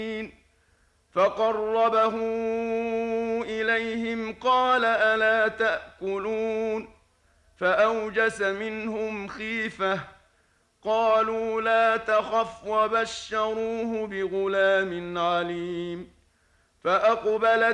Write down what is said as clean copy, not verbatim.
فقربه إليهم قال ألا تأكلون فأوجس منهم خيفة قالوا لا تخف وبشروه بغلام عليم فأقبلت